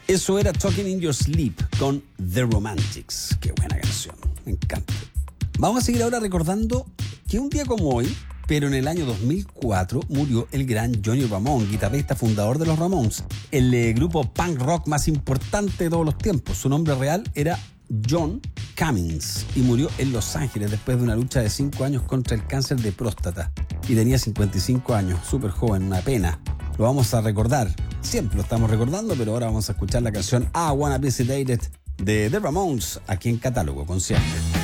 Eso era Talking in Your Sleep con The Romantics. Qué buena canción, me encanta. Vamos a seguir ahora recordando que un día como hoy, pero en el año 2004, murió el gran Johnny Ramone, guitarrista fundador de los Ramones, el grupo punk rock más importante de todos los tiempos. Su nombre real era John Cummings y murió en Los Ángeles después de una lucha de 5 años contra el cáncer de próstata. Y tenía 55 años, súper joven, una pena. Lo vamos a recordar, siempre lo estamos recordando, pero ahora vamos a escuchar la canción I Wanna Be Sedated de The Ramones aquí en Catálogo Consciente.